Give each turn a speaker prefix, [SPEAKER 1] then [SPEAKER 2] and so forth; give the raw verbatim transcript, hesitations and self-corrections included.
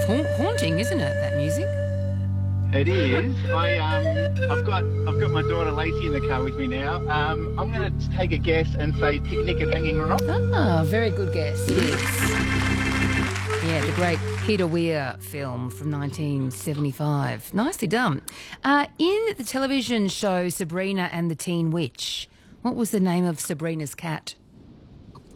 [SPEAKER 1] Ha- haunting, isn't it, that music?
[SPEAKER 2] It is. I um, I've got I've got my daughter Lacey in the car with me now. Um, I'm going to take a guess and say Picnic at Hanging Rock.
[SPEAKER 1] Ah, very good guess. Yes. Yeah, the great Peter Weir film from nineteen seventy-five. Nicely done. Uh, in the television show Sabrina and the Teen Witch, what was the name of Sabrina's cat?